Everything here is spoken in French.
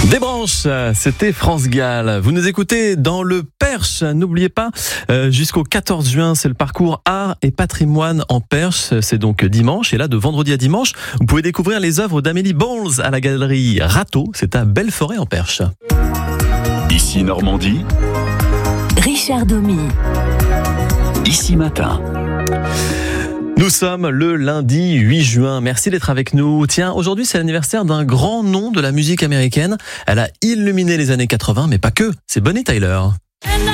Des branches, c'était France Gall. Vous nous écoutez dans le Perche. N'oubliez pas, jusqu'au 14 juin, c'est le parcours Art et Patrimoine en Perche. C'est donc dimanche. Et là, de vendredi à dimanche, vous pouvez découvrir les œuvres d'Amélie Bowles à la galerie Rateau. C'est à Belleforêt en Perche. Ici Normandie, Richard Domy. Ici Matin. Nous sommes le lundi 8 juin. Merci d'être avec nous. Tiens, aujourd'hui, c'est l'anniversaire d'un grand nom de la musique américaine. Elle a illuminé les années 80, mais pas que. C'est Bonnie Tyler.